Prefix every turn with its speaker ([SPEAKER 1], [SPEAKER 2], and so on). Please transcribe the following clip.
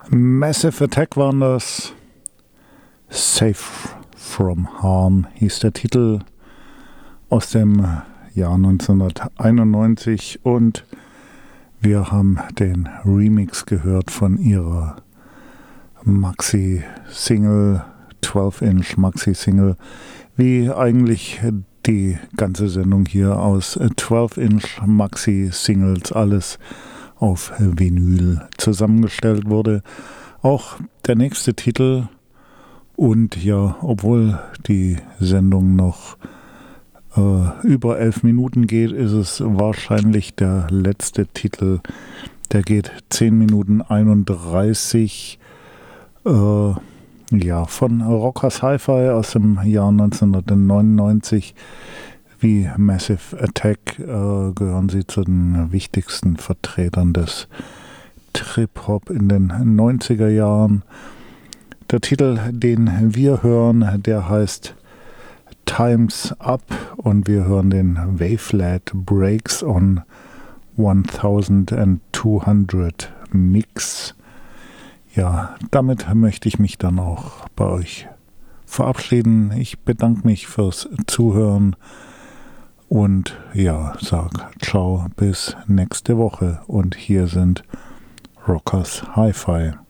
[SPEAKER 1] Massive Attack waren das. Safe from Harm hieß der Titel, aus dem Jahr 1991, und wir haben den Remix gehört von ihrer Maxi-Single, 12-Inch Maxi-Single, wie eigentlich die ganze Sendung hier aus 12-Inch Maxi-Singles, alles auf Vinyl zusammengestellt wurde. Auch der nächste Titel, und ja, obwohl die Sendung noch über 11 Minuten geht, ist es wahrscheinlich der letzte Titel. Der geht 10 Minuten 31, ja, von Rockers Hi-Fi aus dem Jahr 1999. Wie Massive Attack gehören sie zu den wichtigsten Vertretern des Trip-Hop in den 90er Jahren. Der Titel, den wir hören, der heißt Time's Up, und wir hören den Wavelet Breaks on 1200 Mix. Ja, damit möchte ich mich dann auch bei euch verabschieden. Ich bedanke mich fürs Zuhören und ja, sag ciao bis nächste Woche, und hier sind Rockers Hi-Fi.